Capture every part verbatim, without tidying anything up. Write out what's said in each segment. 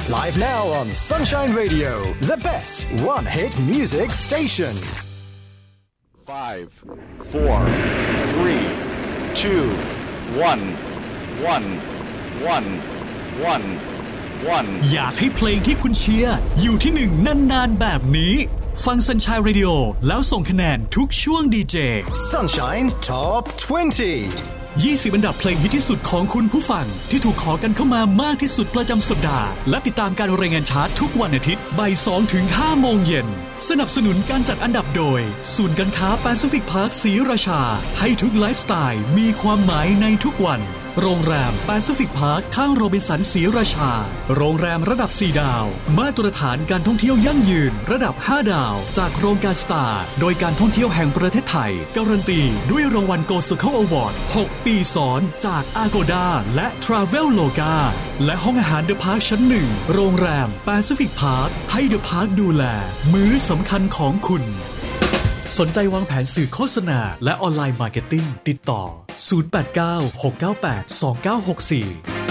Live now on Sunshine Radio, the best one-hit music station. Five, four, three, two, one, one, one, one, one. อยากให้เพลงที่คุณเชียร์อยู่ที่หนึ่งนานๆแบบนี้ฟัง Sunshine Radio แล้วส่งคะแนนทุกช่วงดีเจ Sunshine Top ยี่สิบยี่สิบอันดับเพลงฮิตที่สุดของคุณผู้ฟังที่ถูกขอกันเข้ามามากที่สุดประจำสัปดาห์และติดตามการรายงานชาร์ตทุกวันอาทิตย์บ่ายสองถึงห้าโมงเย็นสนับสนุนการจัดอันดับโดยศูนย์การค้าแปซิฟิกพาร์คศรีราชาให้ทุกไลฟ์สไตล์มีความหมายในทุกวันโรงแรมแปซิฟิกพาร์คข้างโรบินสันศรีราชาโรงแรมระดับสี่ดาวมาตรฐานการท่องเที่ยวยั่งยืนระดับห้าดาวจากโครงการสตาร์โดยการท่องเที่ยวแห่งประเทศไทยการันตีด้วยรางวัล Gold Circle Award หกปีซ้อนจาก Agoda และ Traveloka และห้องอาหาร The Park ชั้นหนึ่งโรงแรมแปซิฟิกพาร์คให้ The Park ดูแลมื้อสำคัญของคุณสนใจวางแผนสื่อโฆษณาและออนไลน์มาร์เก็ตติ้งติดต่อศูนย์ แปด เก้า หก เก้า แปด สอง เก้า หก สี่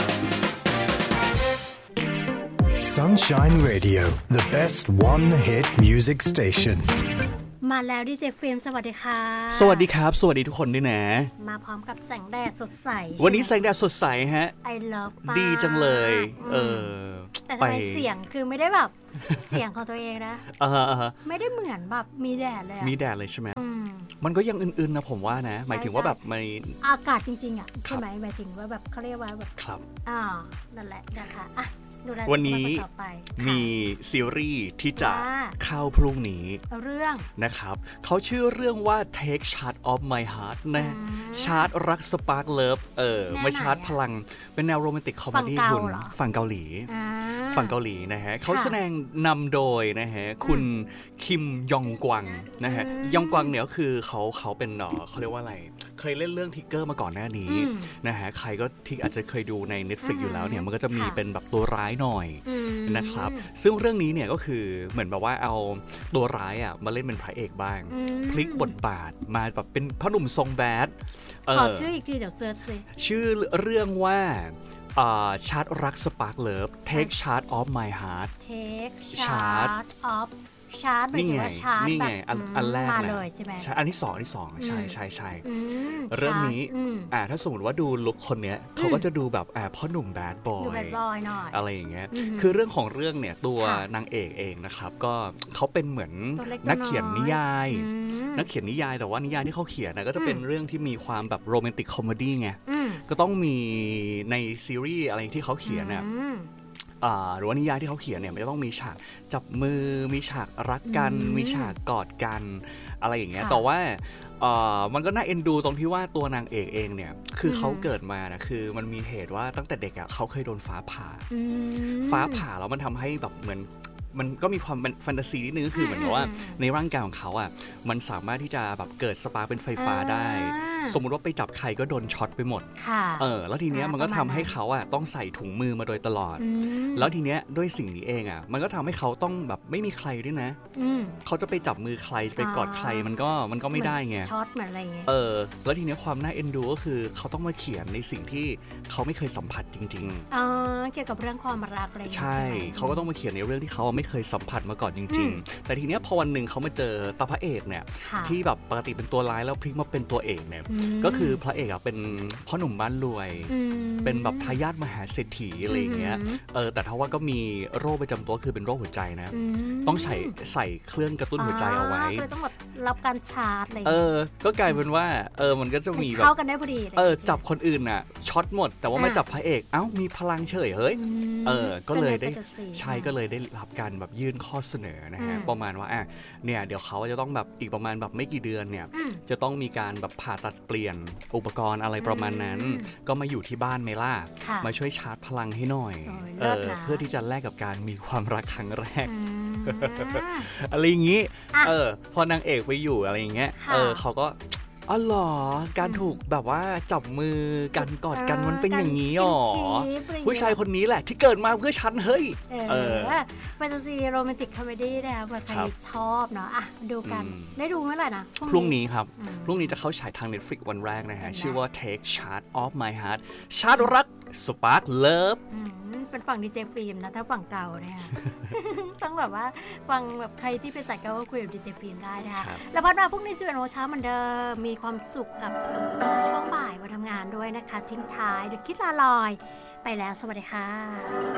Sunshine Radio, the best one-hit music station. มาแล้วดีเจฟิล์มสวัสดีค่ะสวัสดีครับสวัสดีทุกคนด้วยนะมาพร้อมกับแสงแดดสดใสวันนี้แสงแดดสดใสฮะ I love ดีจังเลยเออแต่ทำไมเสียงคือไม่ได้แบบเสียงของตัวเองนะอ่าไม่ได้เหมือนแบบมีแดดเลยมีแดดเลยใช่ไหมมันก็ยังอื่นๆนะผมว่านะหมายถึงว่าแบบมันอากาศจริงๆอ่ะใช่ไหมหมายถึงว่าแบบเขาเรียกว่าแบบครับอ่านั่นแหละนะคะอ่ะวันนี้มีซีรีส์ที่จะเข้าพรุ่งนี้เรื่องนะครับเขาชื่อเรื่องว่า Take Charge of My Heart นะชาร์ตรักสปาร์คเลิฟเออไม่ชาร์ตพลังเป็นแนวโรแมนติกคอมเมดี้คุณฝั่งเกาหลีฝั่งเกาหลีนะฮะเขาแสดงนำโดยนะฮะคุณคิมยองกวังนะฮะยองกวังเนี่ยก็คือเขาเขาเป็นเนาะเขาเรียกว่าอะไรเคยเล่นเรื่องทิกเกอร์มาก่อนหน้านี้นะฮะใครก็ที่อาจจะเคยดูใน Netflix อยู่แล้วเนี่ยมันก็จะมีเป็นแบบตัวร้ายหน่อยนะครับซึ่งเรื่องนี้เนี่ยก็คือเหมือนแบบว่าเอาตัวร้ายอ่ะมาเล่นเป็นพระเอกบ้างพลิกบทบาทมาแบบเป็นพ่อหนุ่มทรงแบดขอชื่ออีกทีเดี๋ยวเซิร์ชสิชื่อเรื่องว่าชาร์ตรักสปาร์คเลิฟ Take Charge of My Heart Take Charge ofชาร์ตหมายถึงว่าชาร์ตแบบอันแรกมาเลยใช่ไหมอันที่สองอันที่สองใช่ใช่ใช่เรื่องนี้อ่าถ้าสมมติว่าดูลุคคนเนี้ยเขาก็จะดูแบบอ่าพ่อหนุ่มแบดบอยดูแบดบอยหน่อยอะไรอย่างเงี้ยคือเรื่องของเรื่องเนี่ยตัวนางเอกเองนะครับก็เขาเป็นเหมือนนักเขียนนิยายนักเขียนนิยายแต่ว่านิยายที่เขาเขียนนะก็จะเป็นเรื่องที่มีความแบบโรแมนติกคอมเมดี้ไงก็ต้องมีในซีรีส์อะไรที่เขาเขียนเนี่ยหรือว่านิยายที่เขาเขียนเนี่ยมันจะต้องมีฉากจับมือมีฉากรักกันมีฉากกอดกันอะไรอย่างเงี้ยแต่ว่ามันก็น่าเอ็นดูตรงที่ว่าตัวนางเอกเองเนี่ยคือเขาเกิดมานะคือมันมีเหตุว่าตั้งแต่เด็กอ่ะเขาเคยโดนฟ้าผ่าฟ้าผ่าแล้วมันทำให้แบบเหมือนมันก็มีความเป็นแฟนตาซีนิดนึงก็คือเหมือนว่าในร่างกายของเขาอ่ะมันสามารถที่จะแบบเกิดสปาร์คเป็นไฟฟ้าได้สมมุติว่าไปจับใครก็โดนช็อตไปหมดเออแล้วทีเนี้ยมันก็ทำให้เขาอ่ะต้องใส่ถุงมือมาโดยตลอดแล้วทีเนี้ยด้วยสิ่งนี้เองอ่ะมันก็ทำให้เขาต้องแบบไม่มีใครด้วยนะเขาจะไปจับมือใครไปกอดใครมันก็มันก็ไม่ได้ไงช็อตเหมือนอะไรเงี้ยเออแล้วทีเนี้ยความน่าเอ็นดูก็คือเขาต้องมาเขียนในสิ่งที่เขาไม่เคยสัมผัสจริงๆอ๋อเกี่ยวกับเรื่องความรักอะไรอย่างเงี้ยใช่เขาก็ต้องมาเขียนในเรื่องที่เขาไม่เคยสัมผัสมาก่อนจริงๆแต่ทีเนี้ยพอวันหนึ่งเขามาเจอตาพระเอกเนี่ยที่แบบปกติเป็นตัวร้ายแล้วพลิกมาเป็นตัวเอกเนี่ยก็คือพระเอกอะเป็นพ่อหนุ่มบ้านรวยเป็นแบบทายาทมหาเศรษฐีอะไรอย่างเงี้ยเออแต่ถ้าว่าก็มีโรคประจำตัวคือเป็นโรคหัวใจนะต้องใส่ใส่เครื่องกระตุ้นหัวใจเอาไว้เลยต้องแบบรับการชาร์จอะไรเออก็กลายเป็นว่าเออมันก็จะมีแบบเข้ากันได้พอดีเออจับคนอื่นน่ะช็อตหมดแต่ว่าไม่จับพระเอกเอ้ามีพลังเฉยเฮ้ยเออก็เลยได้ใช่ก็เลยได้รับการแบบยื่นข้อเสนอนะฮะประมาณว่าอ่ะเนี่ยเดี๋ยวเขาจะต้องแบบอีกประมาณแบบไม่กี่เดือนเนี่ยจะต้องมีการแบบผ่าตัดเปลี่ยนอุปกรณ์อะไรประมาณนั้นก็มาอยู่ที่บ้านไหมล่ะมาช่วยชาร์จพลังให้หน่อยเออเพื่อที่จะแลกกับการมีความรักครั้งแรกอะไรอย่างงี้เออพอนางเอกไปอยู่อะไรอย่างเงี้ยเออเขาก็อ๋อเหรอการถูกแบบว่าจับมือกันกอดกันมันเป็นอย่างนี้หรอผู้ชายคนนี้แหละที่เกิดมาเพื่อฉันเฮ้ยเออแฟนตาซีโรแมนติกคอมเมดี้นะคะเผื่อใครชอบเนาะอ่ะดูกันได้ดูเมื่อไหร่นะพรุ่งนี้ครับพรุ่งนี้จะเข้าฉายทาง Netflix วันแรกนะฮะชื่อว่า Take Charge of My Heart ชาร์ตรัก Spark Love เป็นฝั่งดีเจฟิล์มนะถ้าฝั่งเก่าเนี่ย ต้องแบบว่าฟังแบบใครที่เป็นสายเก่าก็คุยกับดีเจฟิล์มได้นะคะแล้วพัดมาพรุ่งนี้สิบเอ็ดโมงเช้าเหมือนเดิมมีความสุขกับช่วงบ่ายมาทำงานด้วยนะคะทิ้งท้ายเดี๋ยวคิดลาลอยไปแล้วสวัสดีค่ะ